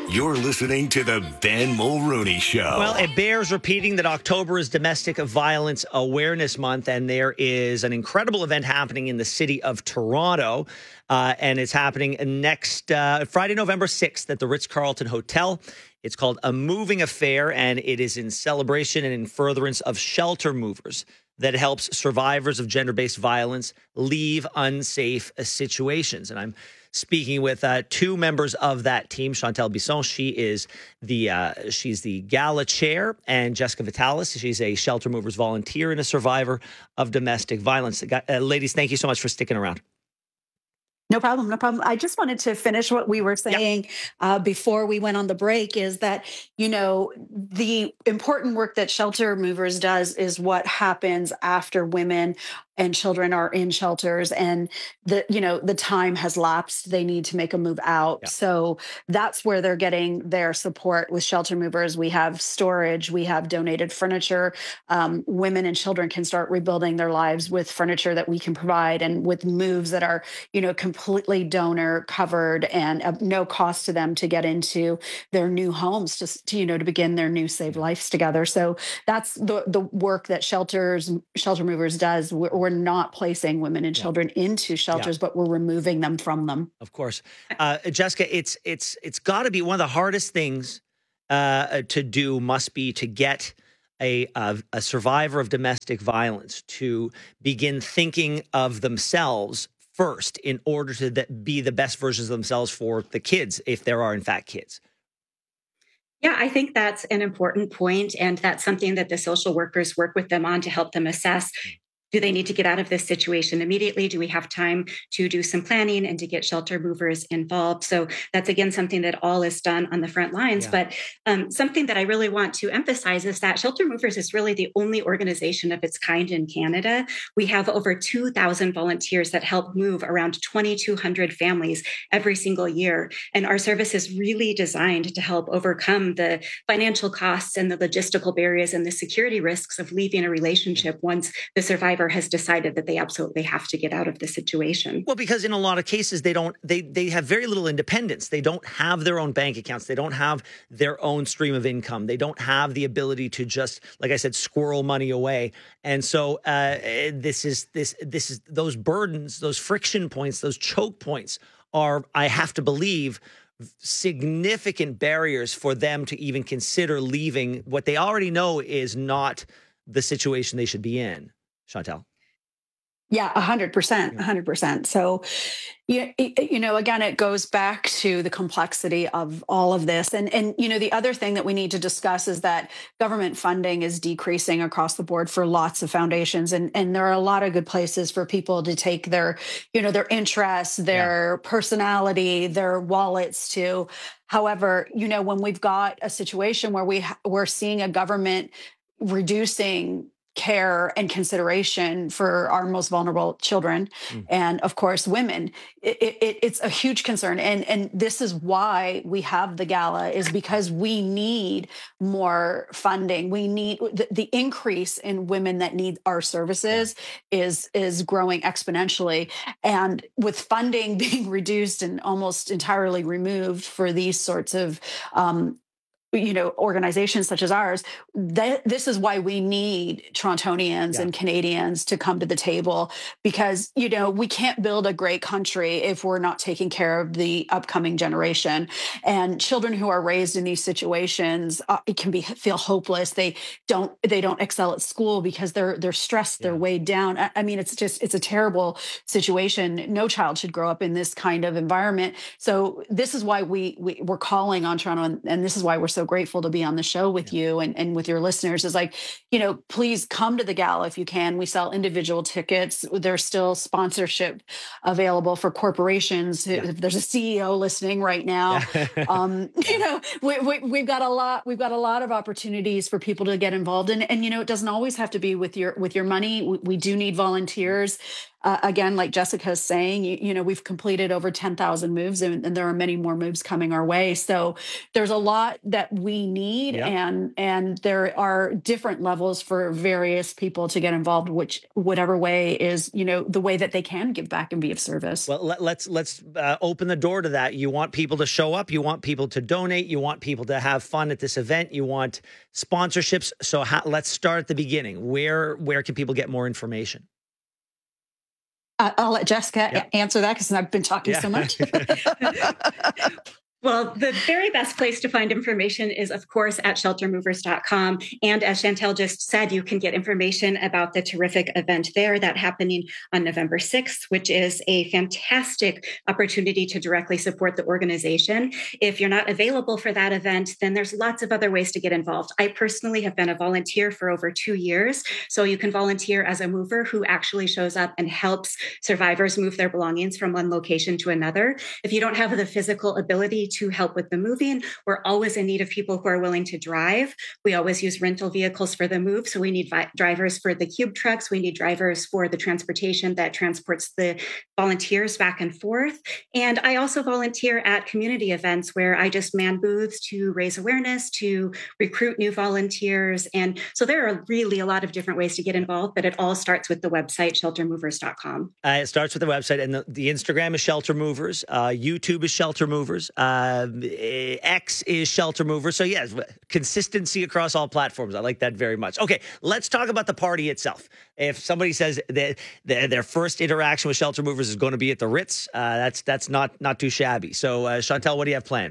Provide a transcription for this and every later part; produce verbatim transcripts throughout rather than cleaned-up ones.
You're listening to the Ben Mulrooney Show. Well, it bears repeating that October is Domestic Violence Awareness Month, and there is an incredible event happening in the city of Toronto, uh, and it's happening next uh, Friday, November sixth at the Ritz-Carlton Hotel. It's called A Moving Affair, and it is in celebration and in furtherance of Shelter Movers that helps survivors of gender-based violence leave unsafe situations. And I'm speaking with uh, two members of that team. Chantal Bisson, she is the uh, she's the gala chair, and Jessica Vitalis, she's a Shelter Movers volunteer and a survivor of domestic violence. Uh, ladies, thank you so much for sticking around. No problem. No problem. I just wanted to finish what we were saying yep. uh, before we went on the break is that, you know, the important work that Shelter Movers does is what happens after women and children are in shelters and the, you know, the time has lapsed. They need to make a move out. Yep. So that's where they're getting their support with Shelter Movers. We have storage, we have donated furniture. Um, women and children can start rebuilding their lives with furniture that we can provide and with moves that are, you know, completely donor covered and uh, no cost to them to get into their new homes, just to, you know, to begin their new saved lives together. So that's the the work that shelters, Shelter Movers does. We're, we're not placing women and children yeah. into shelters, yeah. but we're removing them from them. Of course. Uh, Jessica, it's it's it's got to be one of the hardest things uh, to do must be to get a, a, a survivor of domestic violence to begin thinking of themselves first in order to th- be the best versions of themselves for the kids, if there are in fact kids. Yeah, I think that's an important point, and that's something that the social workers work with them on to help them assess. Do they need to get out of this situation immediately? Do we have time to do some planning and to get Shelter Movers involved? So that's, again, something that all is done on the front lines. Yeah. But um, something that I really want to emphasize is that Shelter Movers is really the only organization of its kind in Canada. We have over two thousand volunteers that help move around twenty-two hundred families every single year. And our service is really designed to help overcome the financial costs and the logistical barriers and the security risks of leaving a relationship once the survivor has decided that they absolutely have to get out of the situation. Well, because in a lot of cases, they don't, they they have very little independence. They don't have their own bank accounts. They don't have their own stream of income. They don't have the ability to just, like I said, squirrel money away. And so uh, this is this this is those burdens, those friction points, those choke points are, I have to believe, significant barriers for them to even consider leaving what they already know is not the situation they should be in. Chantal? Yeah, a hundred percent, a hundred percent. So, you, you know, again, it goes back to the complexity of all of this. And, and, you know, the other thing that we need to discuss is that government funding is decreasing across the board for lots of foundations. And, and there are a lot of good places for people to take their, you know, their interests, their yeah. personality, their wallets to. However, you know, when we've got a situation where we, we're seeing a government reducing care and consideration for our most vulnerable children mm. and, of course, women. It, it, it's a huge concern. And, and this is why we have the gala, is because we need more funding. We need the, the increase in women that need our services yeah. is, is growing exponentially. And with funding being reduced and almost entirely removed for these sorts of um, you know, organizations such as ours, that this is why we need Torontonians yeah. and Canadians to come to the table, because, you know, we can't build a great country if we're not taking care of the upcoming generation. And children who are raised in these situations, uh, it can be feel hopeless. They don't they don't excel at school because they're they're stressed, yeah. they're weighed down. I, I mean, it's just it's a terrible situation. No child should grow up in this kind of environment. So this is why we, we we're calling on Toronto, and, and this is why we're so grateful to be on the show with yeah. you and, and with your listeners, is like, you know, please come to the gala if you can. We sell individual tickets. There's still sponsorship available for corporations. Yeah. If there's a C E O listening right now, um, you know, we, we, we've got a lot, we've got a lot of opportunities for people to get involved in. And, you know, it doesn't always have to be with your, with your money. We, we do need volunteers. uh, again, like Jessica is saying, you, you know, we've completed over ten thousand moves, and, and there are many more moves coming our way. So there's a lot that we need, Yeah. and and there are different levels for various people to get involved, which whatever way is, you know, the way that they can give back and be of service. Well, let, let's let's uh, open the door to that. You want people to show up. You want people to donate. You want people to have fun at this event. You want sponsorships. So how, let's start at the beginning. Where where can people get more information? Uh, I'll let Jessica Yeah. a- answer that because I've been talking Yeah. so much. Well, the very best place to find information is, of course, at shelter movers dot com. And as Chantel just said, you can get information about the terrific event there that happening on November sixth, which is a fantastic opportunity to directly support the organization. If you're not available for that event, then there's lots of other ways to get involved. I personally have been a volunteer for over two years. So you can volunteer as a mover who actually shows up and helps survivors move their belongings from one location to another. If you don't have the physical ability to help with the moving, we're always in need of people who are willing to drive. We always use rental vehicles for the move. So we need vi- drivers for the cube trucks. We need drivers for the transportation that transports the volunteers back and forth. And I also volunteer at community events where I just man booths to raise awareness, to recruit new volunteers. And so there are really a lot of different ways to get involved, but it all starts with the website, shelter movers dot com. Uh, it starts with the website, and the, the Instagram is Shelter Movers. Uh, YouTube is Shelter Movers. Uh, X is Shelter Movers. So, yes, consistency across all platforms. I like that very much. Okay, let's talk about the party itself. If somebody says that their, their first interaction with Shelter Movers is going to be at the Ritz, uh, that's that's not not too shabby. So, uh, Chantel, what do you have planned?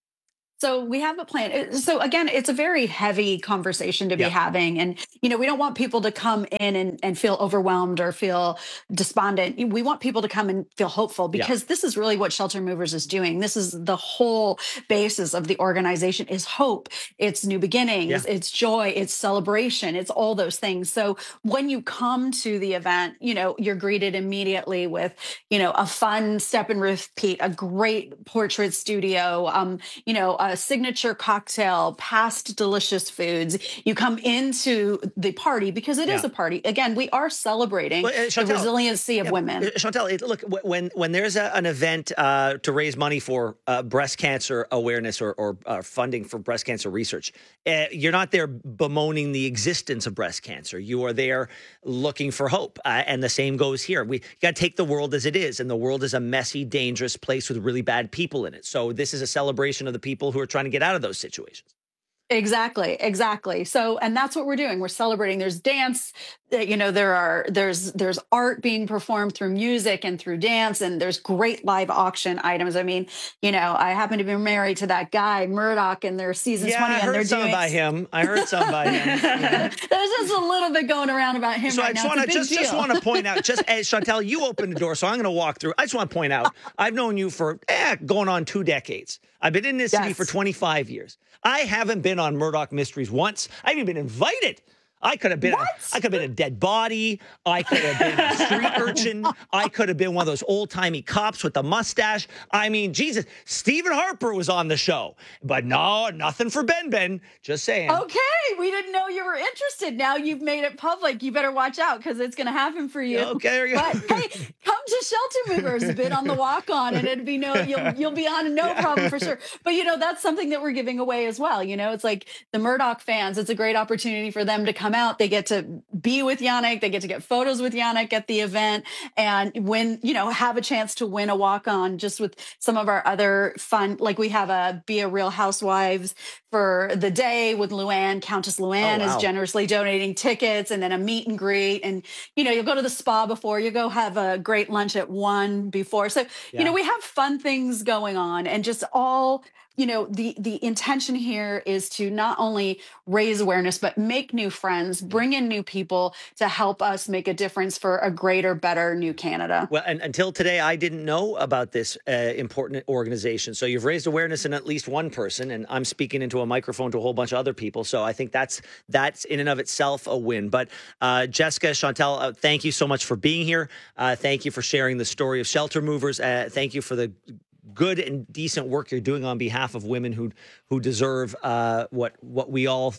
So we have a plan. It- So again, it's a very heavy conversation to be Yeah. having. And, you know, we don't want people to come in and, and feel overwhelmed or feel despondent. We want people to come and feel hopeful, because this is really what Shelter Movers is doing. This is the whole basis of the organization is hope. It's new beginnings. Yeah. It's joy. It's celebration. It's all those things. So when you come to the event, you know, you're greeted immediately with, you know, a fun step and repeat, a great portrait studio, um, you know, a signature cocktail, past delicious foods. You come into the party because it is Yeah. a party. Again, we are celebrating Well, uh, the Chantel, resiliency of Yeah, women. uh, Chantel, it- look, wh- when when there's a, an event uh, to raise money for uh, breast cancer awareness or, or uh, funding for breast cancer research, uh, you're not there bemoaning the existence of breast cancer. You are there looking for hope. Uh, and the same goes here. We got to take the world as it is. And the world is a messy, dangerous place with really bad people in it. So this is a celebration of the people who are trying to get out of those situations. Exactly, exactly. So, and that's what we're doing. We're celebrating. There's dance, uh, you know, there are, there's, there's art being performed through music and through dance, and there's great live auction items. I mean, you know, I happen to be married to that guy, Murdoch, and they're season Yeah, twenty, I and heard they're some doing. by him. I heard some by him. Yeah. There's just a little bit going around about him So right I just now. want to It's a big just just deal. want to point out, just as Chantel, you opened the door, so I'm going to walk through. I just want to point out, I've known you for eh, going on two decades. I've been in this city Yes. for twenty-five years. I haven't been on Murdoch Mysteries once. I haven't even been invited. I could have been. A, What? I could have been a dead body. I could have been a street urchin. I could have been one of those old timey cops with the mustache. I mean, Jesus, Stephen Harper was on the show, but no, nothing for Ben Ben. Just saying. Okay, we didn't know you were interested. Now you've made it public. You better watch out because it's going to happen for you. Okay, there you go. But hey, come to Shelter Movers, bid on the walk on, and it'd be no, you'll you'll be on no problem for sure. But you know, that's something that we're giving away as well. You know, it's like the Murdoch fans. It's a great opportunity for them to come out. They get to be with Yannick. They get to get photos with Yannick at the event, and win. You know, have a chance to win a walk on just with some of our other fun. Like we have a Be a Real Housewives for the day with Luann. Countess Luann Oh, wow. is generously donating tickets, and then a meet and greet. And, you know, you'll go to the spa before, you go have a great lunch at one before. So, Yeah. you know, we have fun things going on, and just all, you know, the, the intention here is to not only raise awareness, but make new friends, bring in new people to help us make a difference for a greater, better new Canada. Well, and until today, I didn't know about this uh, important organization. So you've raised awareness in at least one person, and I'm speaking into a microphone to a whole bunch of other people. So I think that's that's in and of itself a win. But uh, Jessica, Chantel, uh, thank you so much for being here. Uh, thank you for sharing the story of Shelter Movers. Uh, thank you for the good and decent work you're doing on behalf of women who who deserve uh, what what we all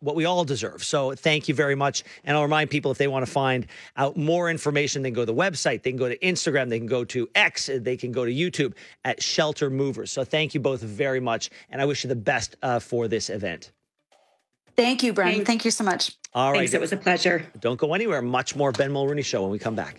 what we all deserve. So thank you very much. And I'll remind people, if they want to find out more information, they can go to the website, they can go to Instagram, they can go to X, they can go to YouTube at Shelter Movers. So thank you both very much. And I wish you the best uh, for this event. Thank you, Brendan. Thanks. Thank you so much. All right. Thanks. It was a pleasure. Don't go anywhere. Much more Ben Mulrooney Show when we come back.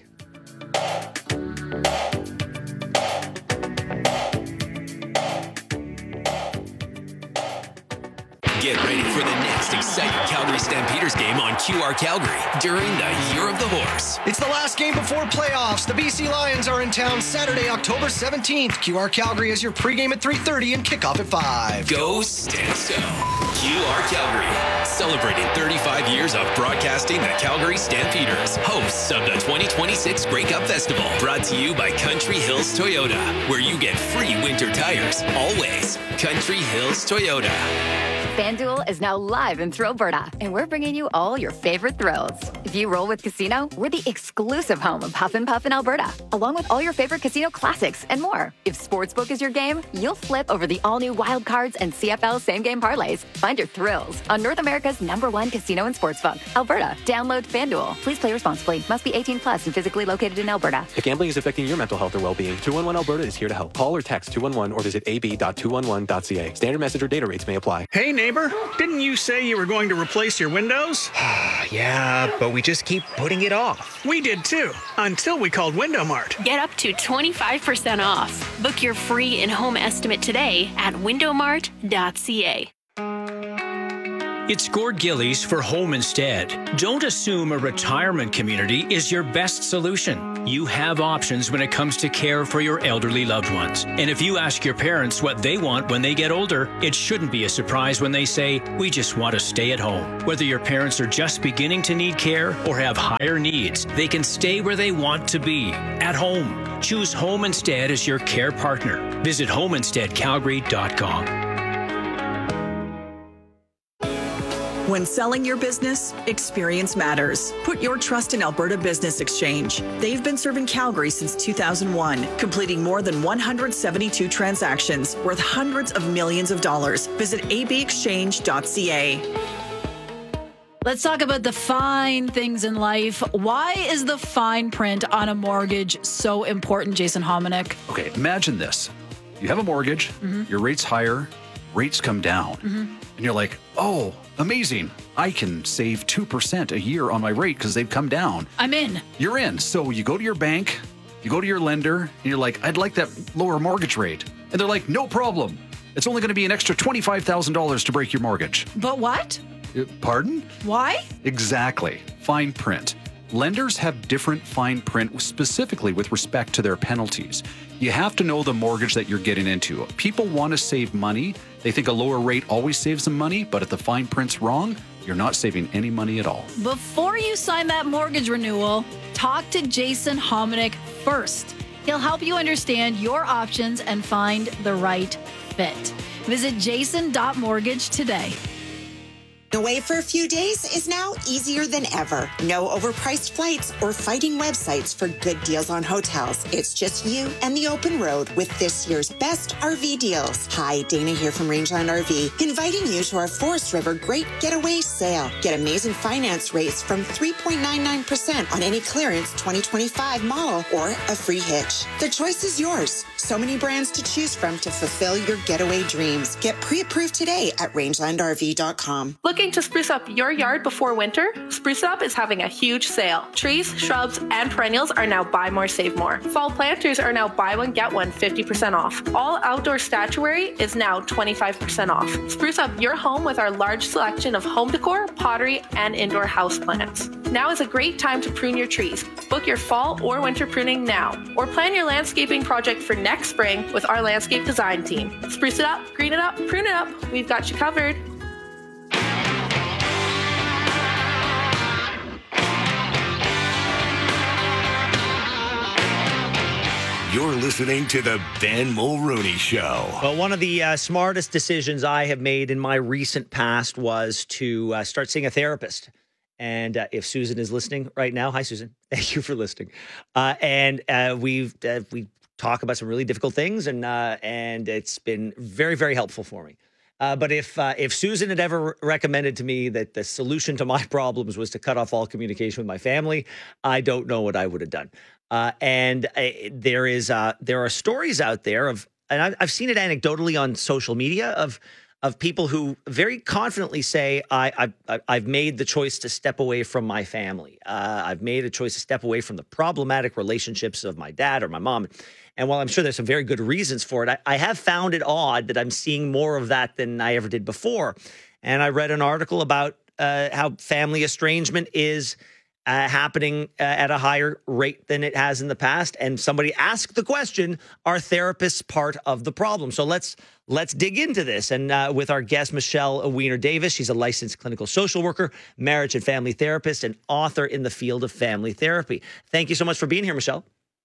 Get ready for the next exciting Calgary Stampeders game on Q R Calgary during the Year of the Horse. It's the last game before playoffs. The B C Lions are in town Saturday, October seventeenth. Q R Calgary is your pregame at three thirty and kickoff at five. Go Stanso. Q R Calgary, celebrating thirty-five years of broadcasting the Calgary Stampeders, hosts of the twenty twenty-six Grey Cup Festival, brought to you by Country Hills Toyota, where you get free winter tires, always. Country Hills Toyota. FanDuel is now live in Thrillberta, and we're bringing you all your favorite thrills. If you roll with Casino, we're the exclusive home of Huff and Puff in Alberta, along with all your favorite casino classics and more. If Sportsbook is your game, you'll flip over the all-new Wild Cards and C F L same-game parlays. Find your thrills on North America's number one casino and sportsbook, Alberta. Download FanDuel. Please play responsibly. Must be eighteen plus and physically located in Alberta. If gambling is affecting your mental health or well-being, two one one Alberta is here to help. Call or text two one one or visit a b dot two one one dot c a. Standard message or data rates may apply. Hey, neighbor, didn't you say you were going to replace your windows? Yeah, but we just keep putting it off. We did too, until we called Window Mart. Get up to twenty-five percent off. Book your free in-home estimate today at window mart dot c a. It's Gord Gillies for Home Instead. Don't assume a retirement community is your best solution. You have options when it comes to care for your elderly loved ones. And if you ask your parents what they want when they get older, it shouldn't be a surprise when they say, we just want to stay at home. Whether your parents are just beginning to need care or have higher needs, they can stay where they want to be, at home. Choose Home Instead as your care partner. Visit home instead calgary dot com. When selling your business, experience matters. Put your trust in Alberta Business Exchange. They've been serving Calgary since two thousand one, completing more than one hundred seventy-two transactions worth hundreds of millions of dollars. Visit a b exchange dot c a. Let's talk about the fine things in life. Why is the fine print on a mortgage so important, Jason Hominick? Okay, imagine this. You have a mortgage, mm-hmm. your rate's higher, rates come down, mm-hmm. and you're like, oh, amazing. I can save two percent a year on my rate because they've come down. I'm in. You're in. So you go to your bank, you go to your lender, and you're like, I'd like that lower mortgage rate. And they're like, no problem. It's only going to be an extra twenty-five thousand dollars to break your mortgage. But what? Uh, pardon? Why? Exactly. Fine print. Lenders have different fine print specifically with respect to their penalties. You have to know the mortgage that you're getting into. People want to save money. They think a lower rate always saves them money, but if the fine print's wrong, you're not saving any money at all. Before you sign that mortgage renewal, talk to Jason Hominick first. He'll help you understand your options and find the right fit. Visit jason dot mortgage today. Away for a few days is now easier than ever. No overpriced flights or fighting websites for good deals on hotels. It's just you and the open road with this year's best R V deals. Hi, Dana here from Rangeland R V, inviting you to our Forest River Great Getaway Sale. Get amazing finance rates from three point nine nine percent on any clearance twenty twenty-five model or a free hitch. The choice is yours. So many brands to choose from to fulfill your getaway dreams. Get pre-approved today at rangeland r v dot com. Looking to spruce up your yard before winter? Spruce Up is having a huge sale. Trees, shrubs, and perennials are now buy more, save more. Fall planters are now buy one, get one fifty percent off. All outdoor statuary is now twenty-five percent off. Spruce up your home with our large selection of home decor, pottery, and indoor houseplants. Now is a great time to prune your trees. Book your fall or winter pruning now, or plan your landscaping project for next spring with our landscape design team. Spruce it up, green it up, prune it up. We've got you covered. You're listening to the Ben Mulrooney Show. Well, one of the uh, smartest decisions I have made in my recent past was to uh, start seeing a therapist. And uh, if Susan is listening right now, hi, Susan. Thank you for listening. Uh, and uh, we've uh, we talk about some really difficult things, and uh, and it's been very, very helpful for me. Uh, but if uh, if Susan had ever recommended to me that the solution to my problems was to cut off all communication with my family, I don't know what I would have done. Uh, and uh, there is uh, there are stories out there of, and I've, I've seen it anecdotally on social media of of people who very confidently say, I, I, I've made the choice to step away from my family. Uh, I've made a choice to step away from the problematic relationships of my dad or my mom. And while I'm sure there's some very good reasons for it, I, I have found it odd that I'm seeing more of that than I ever did before. And I read an article about uh, how family estrangement is uh, happening uh, at a higher rate than it has in the past. And somebody asked the question, are therapists part of the problem? So let's let's dig into this. And uh, with our guest, Michelle Weiner Davis, she's a licensed clinical social worker, marriage and family therapist, and author in the field of family therapy. Thank you so much for being here, Michelle.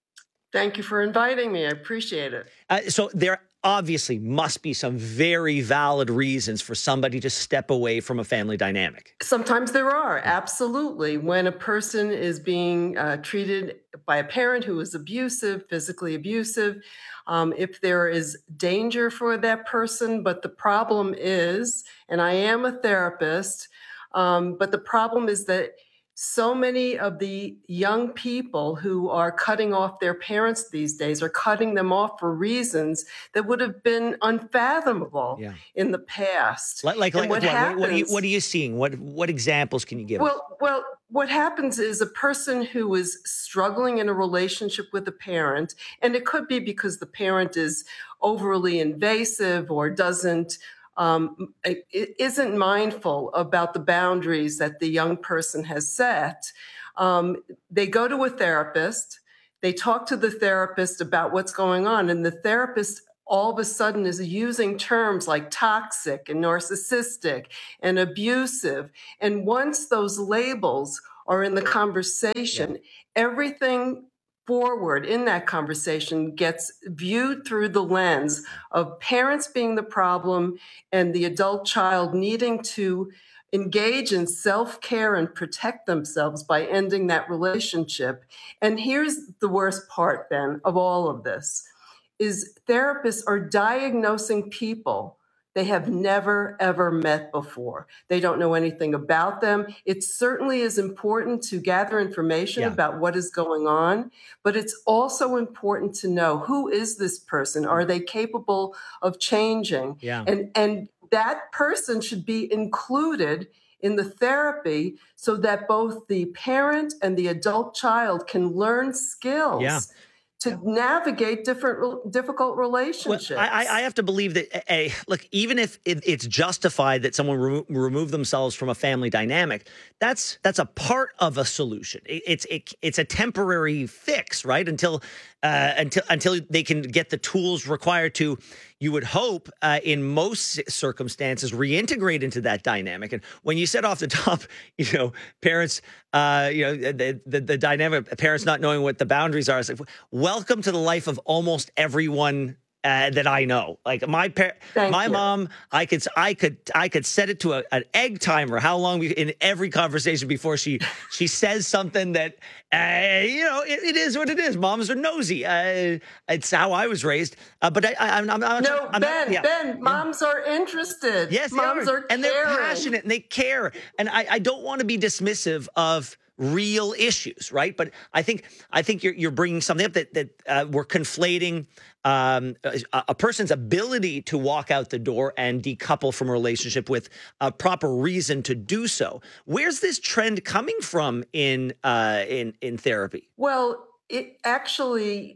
Thank you for inviting me. I appreciate it. Uh, so there obviously must be some very valid reasons for somebody to step away from a family dynamic. Sometimes there are, absolutely. When a person is being uh, treated by a parent who is abusive, physically abusive, um, if there is danger for that person, but the problem is, and I am a therapist, um, but the problem is that so many of the young people who are cutting off their parents these days are cutting them off for reasons that would have been unfathomable yeah. in the past. Like, like, like what, what, happens, what, are you, what are you seeing? What what examples can you give well, us? Well, what happens is a person who is struggling in a relationship with a parent, and it could be because the parent is overly invasive or doesn't Um, it isn't mindful about the boundaries that the young person has set. Um, they go to a therapist, they talk to the therapist about what's going on, and the therapist all of a sudden is using terms like toxic and narcissistic and abusive. And once those labels are in the conversation, everything forward in that conversation gets viewed through the lens of parents being the problem and the adult child needing to engage in self-care and protect themselves by ending that relationship. And here's the worst part, Ben, of all of this, is therapists are diagnosing people they have never, ever met before. They don't know anything about them. It certainly is important to gather information yeah. about what is going on, but it's also important to know, who is this person? Are they capable of changing? Yeah. And, and that person should be included in the therapy so that both the parent and the adult child can learn skills. Yeah. to navigate different difficult relationships. Well, I, I have to believe that, a, look, even if it, it's justified that someone remo- remove themselves from a family dynamic, that's that's a part of a solution. It, it's it, it's a temporary fix, right? Until uh, until until they can get the tools required to, you would hope, uh, in most circumstances, reintegrate into that dynamic. And when you said off the top, you know, parents, uh, you know, the, the the dynamic, parents not knowing what the boundaries are, it's like, welcome to the life of almost everyone uh, that I know. Like my par- my you. mom, I could I could I could set it to a, an egg timer. How long we, in every conversation before she she says something that uh, you know it, it is what it is. Moms are nosy. Uh, it's how I was raised. Uh, but I, I, I'm, I'm not. No, I'm Ben. not, yeah. Ben, moms are interested. Yes, moms they are, are and they're caring. passionate and they care. And I, I don't want to be dismissive of real issues, right? But I think I think you're you're bringing something up that that uh, we're conflating um, a, a person's ability to walk out the door and decouple from a relationship with a proper reason to do so. Where's this trend coming from in uh, in in therapy? Well, it actually,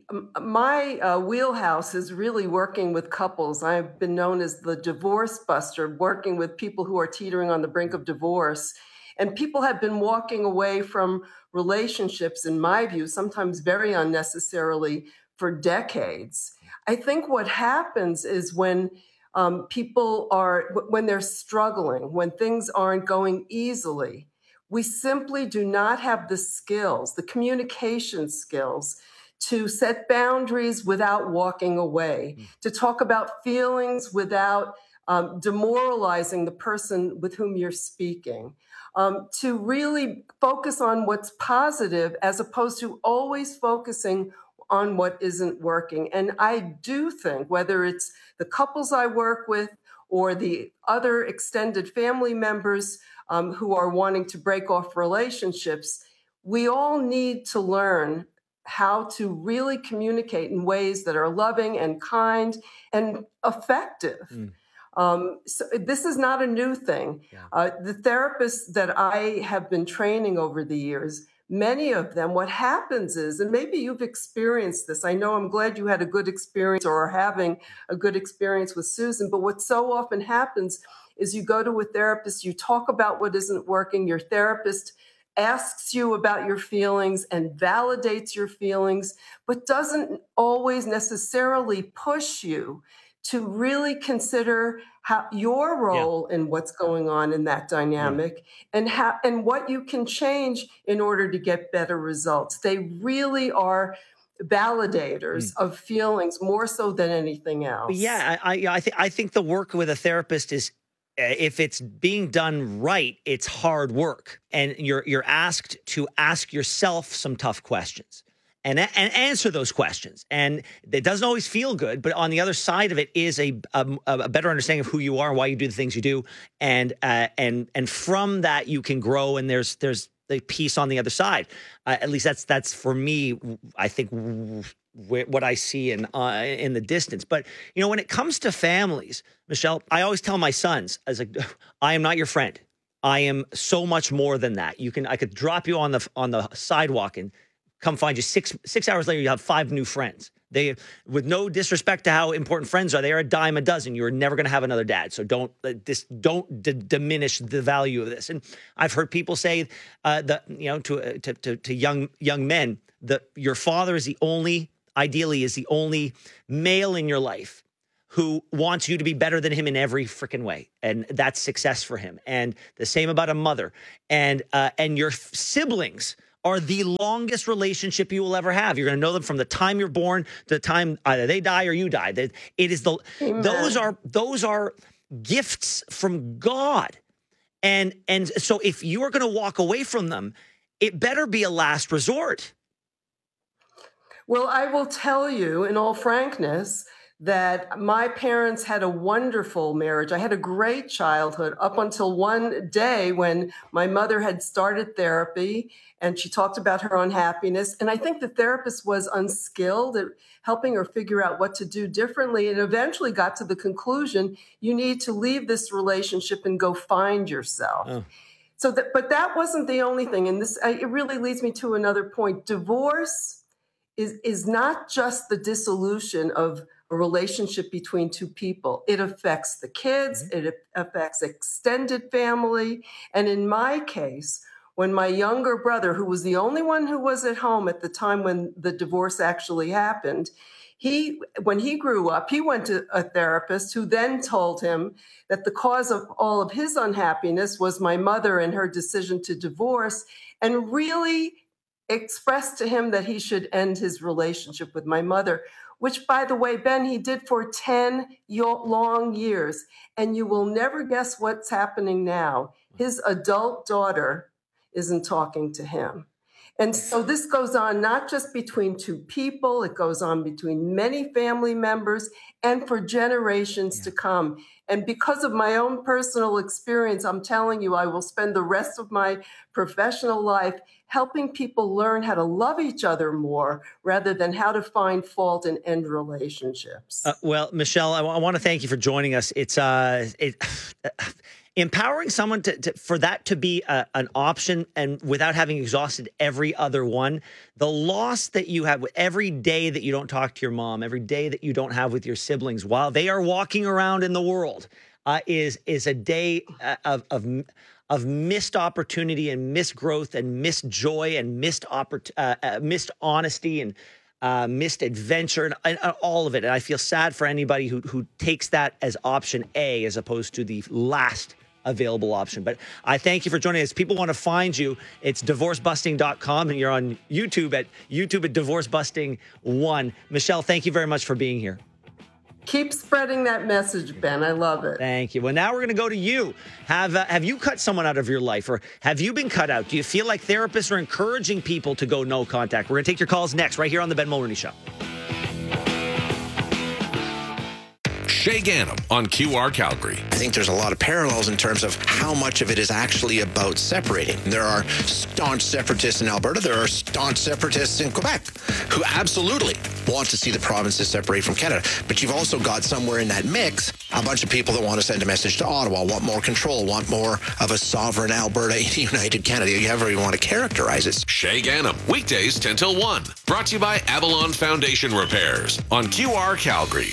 my uh, wheelhouse is really working with couples. I've been known as the divorce buster, working with people who are teetering on the brink of divorce. And people have been walking away from relationships, in my view, sometimes very unnecessarily, for decades. I think what happens is when um, people are, when they're struggling, when things aren't going easily, we simply do not have the skills, the communication skills, to set boundaries without walking away, mm. to talk about feelings without um, demoralizing the person with whom you're speaking. Um, to really focus on what's positive as opposed to always focusing on what isn't working. And I do think, whether it's the couples I work with or the other extended family members um, who are wanting to break off relationships, we all need to learn how to really communicate in ways that are loving and kind and effective. Mm. Um, so this is not a new thing. Yeah. Uh, the therapists that I have been training over the years, many of them, what happens is, and maybe you've experienced this, I know I'm glad you had a good experience or are having a good experience with Susan, but what so often happens is you go to a therapist, you talk about what isn't working, your therapist asks you about your feelings and validates your feelings, but doesn't always necessarily push you to really consider how your role yeah. in what's going on in that dynamic yeah. and how and what you can change in order to get better results. They really are validators mm. of feelings more so than anything else. Yeah, I I, I think I think the work with a therapist is, if it's being done right, it's hard work. And you're you're asked to ask yourself some tough questions and, and answer those questions. And it doesn't always feel good, but on the other side of it is a, a, a better understanding of who you are and why you do the things you do. And uh, and and from that, you can grow, and there's there's the piece on the other side. Uh, at least that's that's for me, I think, what I see in uh, in the distance. But, you know, when it comes to families, Michelle, I always tell my sons, as a, I am not your friend. I am so much more than that. You can, I could drop you on the on the sidewalk and come find you six six hours later. You have five new friends. They, with no disrespect to how important friends are, they are a dime a dozen. You're never going to have another dad. So don't uh, this don't d- diminish the value of this. And I've heard people say uh, that, you know, to, uh, to to to young young men, that your father is the only. Ideally, is the only male in your life who wants you to be better than him in every freaking way. And that's success for him. And the same about a mother. And uh, and your siblings are the longest relationship you will ever have. You're going to know them from the time you're born to the time either they die or you die. It is the Amen. those are those are gifts from God. And and so if you are going to walk away from them, it better be a last resort. Well, I will tell you in all frankness that my parents had a wonderful marriage. I had a great childhood up until one day when my mother had started therapy and she talked about her unhappiness. And I think the therapist was unskilled at helping her figure out what to do differently, and eventually got to the conclusion, you need to leave this relationship and go find yourself. Oh. So that, but that wasn't the only thing. And this, it really leads me to another point. Divorce is is not just the dissolution of a relationship between two people. It affects the kids, mm-hmm. it affects extended family. And in my case, when my younger brother, who was the only one who was at home at the time when the divorce actually happened, he, when he grew up, he went to a therapist who then told him that the cause of all of his unhappiness was my mother and her decision to divorce, and really expressed to him that he should end his relationship with my mother, which, by the way, Ben, he did for ten long years. And you will never guess what's happening now. His adult daughter isn't talking to him. And so this goes on not just between two people, it goes on between many family members and for generations yeah. to come. And because of my own personal experience, I'm telling you, I will spend the rest of my professional life helping people learn how to love each other more rather than how to find fault and end relationships. Uh, well, Michelle, I, w- I want to thank you for joining us. It's uh, it, uh, empowering someone to, to for that to be a, an option, and without having exhausted every other one. The loss that you have with every day that you don't talk to your mom, every day that you don't have with your siblings while they are walking around in the world, uh, is is a day uh, of of. of missed opportunity and missed growth and missed joy and missed oppor- uh, uh, missed honesty and uh, missed adventure and, and, and all of it. And I feel sad for anybody who who takes that as option A as opposed to the last available option. But I thank you for joining us. People want to find you. It's divorce busting dot com, and you're on YouTube at YouTube at divorce busting one. Michelle, thank you very much for being here. Keep spreading that message, Ben. I love it. Thank you. Well, now we're going to go to you. Have uh, have you cut someone out of your life, or have you been cut out? Do you feel like therapists are encouraging people to go no contact? We're going to take your calls next, right here on The Ben Mulroney Show. Shay Ganem on Q R Calgary. I think there's a lot of parallels in terms of how much of it is actually about separating. There are staunch separatists in Alberta. There are staunch separatists in Quebec who absolutely want to see the provinces separate from Canada. But you've also got somewhere in that mix a bunch of people that want to send a message to Ottawa, want more control, want more of a sovereign Alberta in a united Canada, however you want to characterize it. Shay Ganem, weekdays ten till one. Brought to you by Avalon Foundation Repairs on Q R Calgary.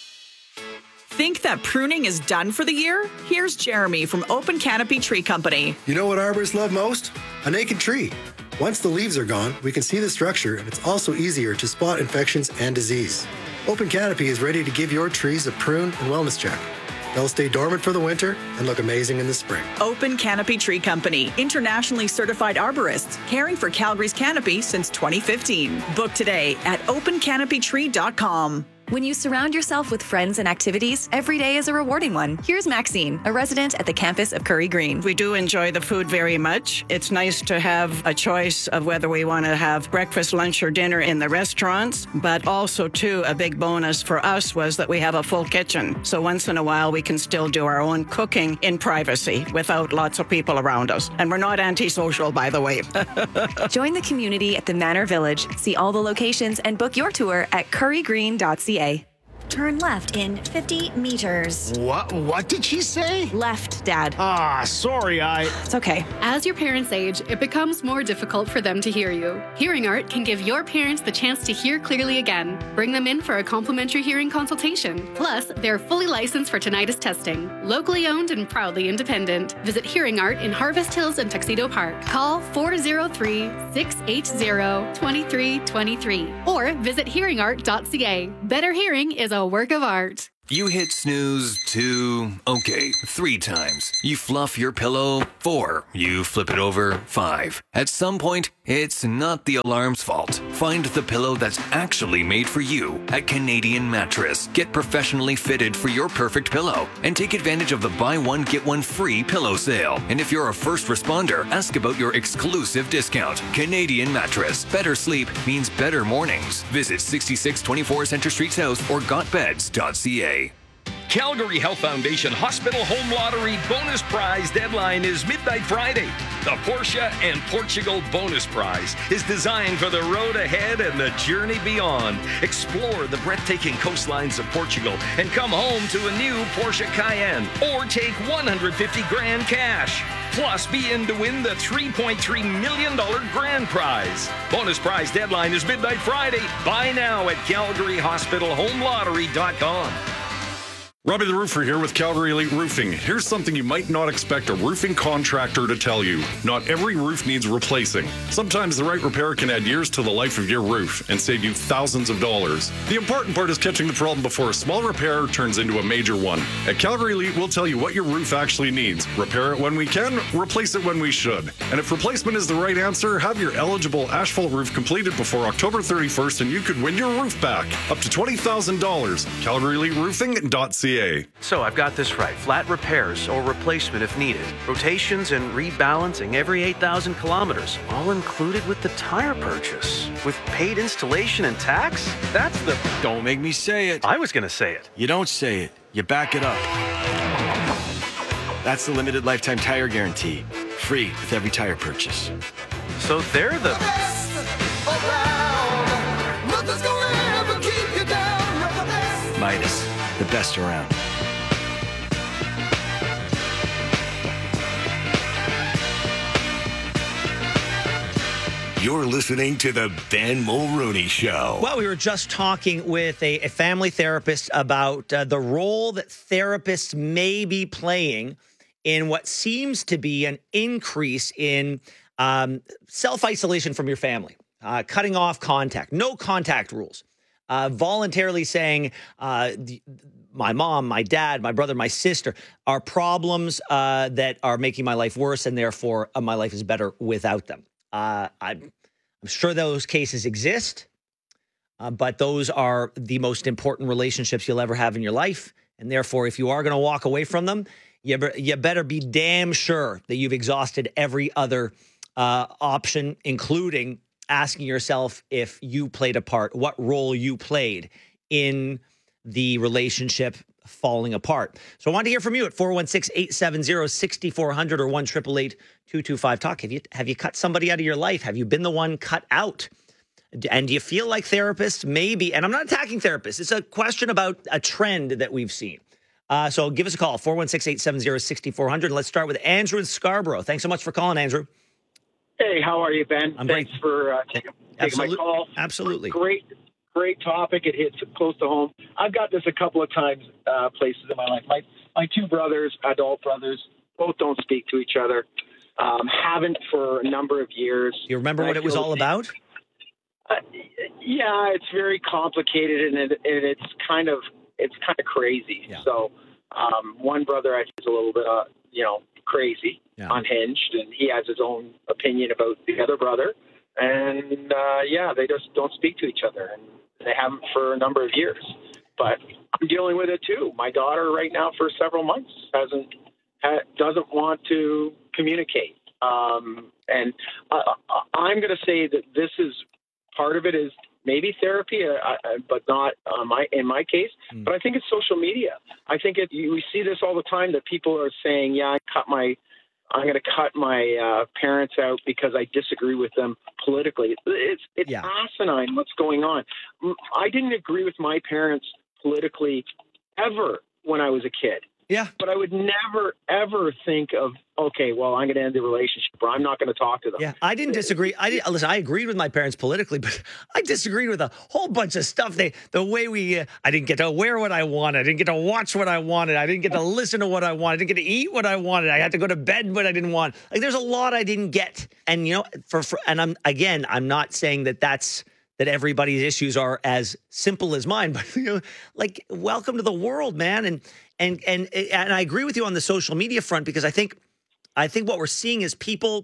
Think that pruning is done for the year? Here's Jeremy from Open Canopy Tree Company. You know what arborists love most? A naked tree. Once the leaves are gone, we can see the structure, and it's also easier to spot infections and disease. Open Canopy is ready to give your trees a prune and wellness check. They'll stay dormant for the winter and look amazing in the spring. Open Canopy Tree Company, internationally certified arborists, caring for Calgary's canopy since twenty fifteen. Book today at open canopy tree dot com. When you surround yourself with friends and activities, every day is a rewarding one. Here's Maxine, a resident at the campus of Curry Green. We do enjoy the food very much. It's nice to have a choice of whether we want to have breakfast, lunch, or dinner in the restaurants, but also, too, a big bonus for us was that we have a full kitchen. So once in a while, we can still do our own cooking in privacy without lots of people around us. And we're not antisocial, by the way. Join the community at the Manor Village. See all the locations and book your tour at curry green dot c a. Turn left in fifty meters. What? What did she say? Left, Dad. Ah, sorry, I... It's okay. As your parents age, it becomes more difficult for them to hear you. Hearing Art can give your parents the chance to hear clearly again. Bring them in for a complimentary hearing consultation. Plus, they're fully licensed for tinnitus testing. Locally owned and proudly independent. Visit Hearing Art in Harvest Hills and Tuxedo Park. Call four oh three, six eight zero, two three two three or visit hearing art dot c a. Better hearing is a work of art. You hit snooze two, okay, three times. You fluff your pillow four. You flip it over five. At some point, it's not the alarm's fault. Find the pillow that's actually made for you at Canadian Mattress. Get professionally fitted for your perfect pillow and take advantage of the buy one, get one free pillow sale. And if you're a first responder, ask about your exclusive discount. Canadian Mattress. Better sleep means better mornings. Visit sixty-six twenty-four Centre Street South or got beds dot c a. Calgary Health Foundation Hospital Home Lottery bonus prize deadline is midnight Friday. The Porsche and Portugal bonus prize is designed for the road ahead and the journey beyond. Explore the breathtaking coastlines of Portugal and come home to a new Porsche Cayenne or take one hundred fifty grand cash. Plus, be in to win the three point three million dollars grand prize. Bonus prize deadline is midnight Friday. Buy now at calgary hospital home lottery dot com. Robbie the Roofer here with Calgary Elite Roofing. Here's something you might not expect a roofing contractor to tell you. Not every roof needs replacing. Sometimes the right repair can add years to the life of your roof and save you thousands of dollars. The important part is catching the problem before a small repair turns into a major one. At Calgary Elite, we'll tell you what your roof actually needs. Repair it when we can, replace it when we should. And if replacement is the right answer, have your eligible asphalt roof completed before October thirty-first and you could win your roof back. Up to twenty thousand dollars. calgary elite roofing dot c a. So I've got this right. Flat repairs or replacement if needed. Rotations and rebalancing every eight thousand kilometers. All included with the tire purchase. With paid installation and tax? That's the... Don't make me say it. I was going to say it. You don't say it. You back it up. That's the limited lifetime tire guarantee. Free with every tire purchase. So they're the... Midas. The best around. You're listening to the Ben Mulrooney Show. Well, we were just talking with a, a family therapist about uh, the role that therapists may be playing in what seems to be an increase in um, self-isolation from your family, uh, cutting off contact, no contact rules. Uh, voluntarily saying, uh, the, my mom, my dad, my brother, my sister are problems uh, that are making my life worse, and therefore uh, my life is better without them. Uh, I'm, I'm sure those cases exist, uh, but those are the most important relationships you'll ever have in your life. And therefore, if you are going to walk away from them, you, be, you better be damn sure that you've exhausted every other uh, option, including asking yourself if you played a part, what role you played in the relationship falling apart. So I want to hear from you at four one six, eight seven zero, six four zero zero or one eight eight eight, two two five, talk. Have you, have you cut somebody out of your life? Have you been the one cut out? And do you feel like therapists maybe, and I'm not attacking therapists, it's a question about a trend that we've seen. Uh, so give us a call, four one six, eight seven zero, six four zero zero. Let's start with Andrew in Scarborough. Thanks so much for calling, Andrew. Hey, how are you, Ben? I'm Thanks great. for uh, taking, taking my Absolute- call. Absolutely. Great, great topic. It hits close to home. I've got this a couple of times, uh, places in my life. My my two brothers, adult brothers, both don't speak to each other. Um, haven't for a number of years. You remember what I it was feel- all about? Uh, yeah, it's very complicated, and, it, and it's kind of it's kind of crazy. Yeah. So, um, one brother I think is a little bit, uh, you know, crazy, Yeah. unhinged, and he has his own opinion about the other brother. And uh, yeah, they just don't speak to each other, and they haven't for a number of years. But I'm dealing with it too. My daughter, right now, for several months, hasn't ha- doesn't want to communicate. Um, and I, I, I'm going to say that this is part of it is maybe therapy, uh, uh, but not uh, my in my case. Mm. But I think it's social media. I think it, you, we see this all the time that people are saying, "Yeah, I cut my, I'm going to cut my uh, parents out because I disagree with them politically." It's it's Yeah. asinine what's going on. Mm, I didn't agree with my parents politically ever when I was a kid. Yeah. But I would never, ever think of, okay, well, I'm going to end the relationship, or I'm not going to talk to them. Yeah, I didn't disagree. I did, listen. I agreed with my parents politically, but I disagreed with a whole bunch of stuff. They, the way we, uh, I didn't get to wear what I wanted. I didn't get to watch what I wanted. I didn't get to listen to what I wanted. I didn't get to eat what I wanted. I had to go to bed when I didn't want. Like, there's a lot I didn't get. And you know, for, for and I'm again, I'm not saying that that's that everybody's issues are as simple as mine, but you know, like, welcome to the world, man. And and and and I agree with you on the social media front, because I think. I think what we're seeing is people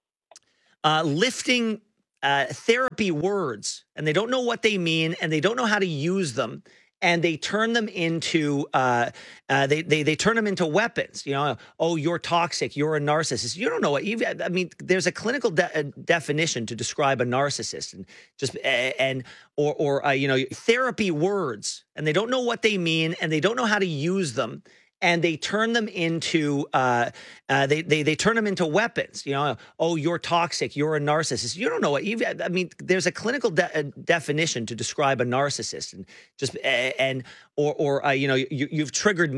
uh, lifting uh, therapy words, and they don't know what they mean, and they don't know how to use them, and they turn them into uh, uh, they they they turn them into weapons. You know, oh, you're toxic, you're a narcissist. You don't know what you. I mean, there's a clinical de- definition to describe a narcissist, and just uh, and or or uh, you know, therapy words, and they don't know what they mean, and they don't know how to use them. And they turn them into uh, uh, they they they turn them into weapons. You know, oh, you're toxic, you're a narcissist. You don't know what you. I mean, there's a clinical de- definition to describe a narcissist, and just uh, and or or uh, you know, you, you've triggered me.